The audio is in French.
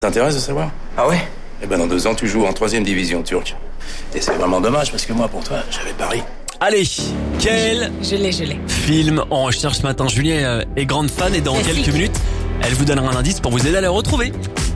T'intéresse de savoir? Ah ouais? Eh ben dans 2 ans, tu joues en 3e division turque. Et c'est vraiment dommage parce que moi, pour toi, j'avais pari. Allez, quel Je l'ai. film on recherche ce matin? Julien est grande fan et dans Classique. quelques minutes, elle vous donnera un indice pour vous aider à le retrouver.